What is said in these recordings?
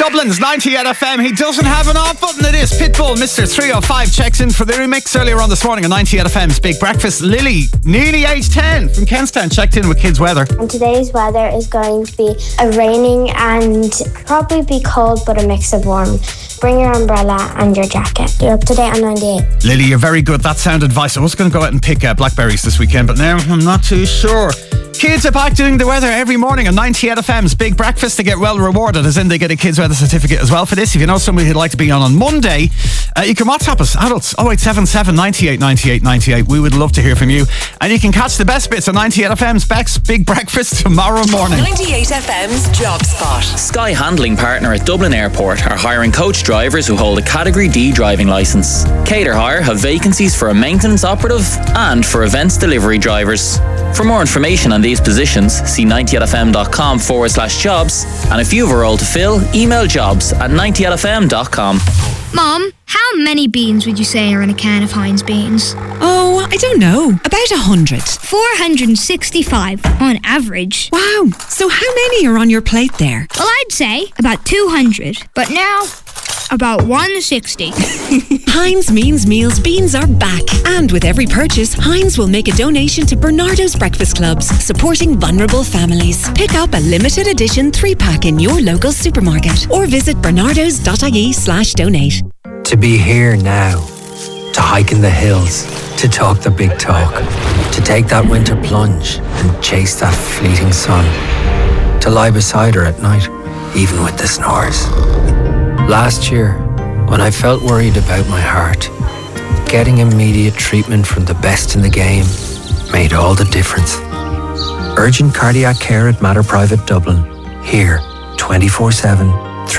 Dublin's 98 FM. He doesn't have an off button. It is Pitbull. Mr. 305 checks in for the remix earlier on this morning on 98 FM's Big Breakfast. Lily, nearly age 10 from Kenstown, checked in with Kids Weather. And today's weather is going to be raining and probably be cold, but a mix of warm. Bring your umbrella and your jacket. You're up to date on 98. Lily, you're very good. That's sound advice. I was going to go out and pick blackberries this weekend, but now I'm not too sure. Kids are back doing the weather every morning on 98 FM's Big Breakfast. They get well rewarded, as in they get a Kids Weather certificate as well for this. If you know somebody who'd like to be on Monday, you can WhatsApp us, adults, 0877 98 98 98. We would love to hear from you. And you can catch the best bits on 98 FM's Beck's Big Breakfast tomorrow morning. 98 FM's Job Spot. Sky Handling Partner at Dublin Airport are hiring coach drivers who hold a Category D driving licence. Cater Hire have vacancies for a maintenance operative and for events delivery drivers. For more information on these positions, see 98fm.com/jobs, and if you have a role to fill, email jobs@98fm.com. Mom, how many beans would you say are in a can of Heinz beans? Oh, I don't know. About 100. 465 on average. Wow. So how many are on your plate there? Well, I'd say about 200. But now, about 160. Heinz Means Meals beans are back. And with every purchase, Heinz will make a donation to Bernardo's Breakfast Clubs, supporting vulnerable families. Pick up a limited edition 3-pack in your local supermarket or visit bernardos.ie/donate. To be here now, to hike in the hills, to talk the big talk, to take that winter plunge and chase that fleeting sun, to lie beside her at night, even with the snores. Last year, when I felt worried about my heart, getting immediate treatment from the best in the game made all the difference. Urgent cardiac care at Mater Private Dublin. Here, 24/7,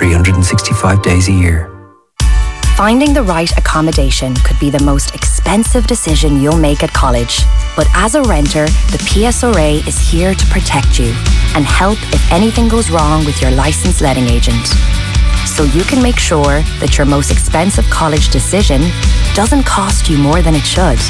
365 days a year. Finding the right accommodation could be the most expensive decision you'll make at college. But as a renter, the PSRA is here to protect you and help if anything goes wrong with your licensed letting agent. So you can make sure that your most expensive college decision doesn't cost you more than it should.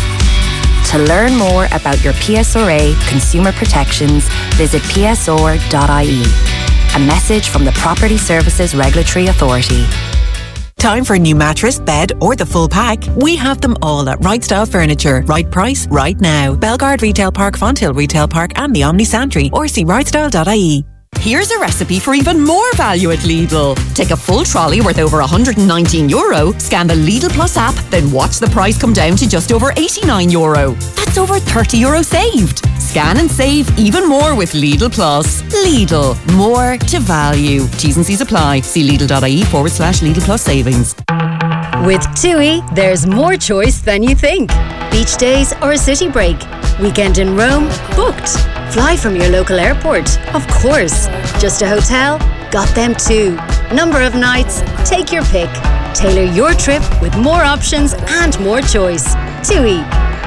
To learn more about your PSRA consumer protections, visit psor.ie. A message from the Property Services Regulatory Authority. Time for a new mattress, bed, or the full pack? We have them all at Right Style Furniture. Right price, right now. Belgard Retail Park, Fonthill Retail Park, and the Omni Santry, or see rightstyle.ie. Here's a recipe for even more value at Lidl. Take a full trolley worth over €119, scan the Lidl Plus app, then watch the price come down to just over €89. That's over €30 saved. Scan and save even more with Lidl Plus. Lidl, more to value. T's and C's apply. See Lidl.ie/Lidl Plus savings. With TUI, there's more choice than you think. Beach days or a city break. Weekend in Rome? Booked. Fly from your local airport? Of course. Just a hotel? Got them too. Number of nights? Take your pick. Tailor your trip with more options and more choice. TUI.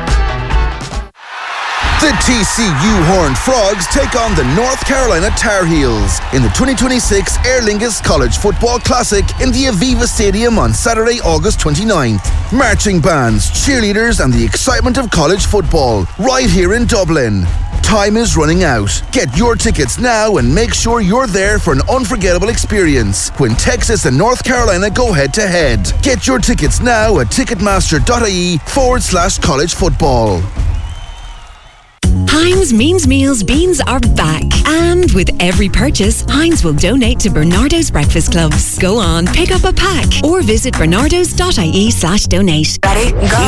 The TCU Horned Frogs take on the North Carolina Tar Heels in the 2026 Aer Lingus College Football Classic in the Aviva Stadium on Saturday, August 29th. Marching bands, cheerleaders and the excitement of college football right here in Dublin. Time is running out. Get your tickets now and make sure you're there for an unforgettable experience when Texas and North Carolina go head to head. Get your tickets now at ticketmaster.ie/college football. Heinz Means Meals beans are back. And with every purchase, Heinz will donate to Bernardo's Breakfast Clubs. Go on, pick up a pack or visit bernardos.ie/donate. Ready? Go.